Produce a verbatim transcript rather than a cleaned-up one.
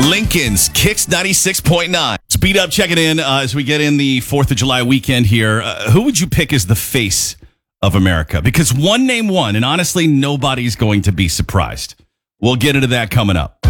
Lincoln's Kicks ninety-six point nine. Speed up, checking in uh, as we get in the fourth of July weekend here. Uh, who would you pick as the face of America? Because one name won, and honestly, nobody's going to be surprised. We'll get into that coming up.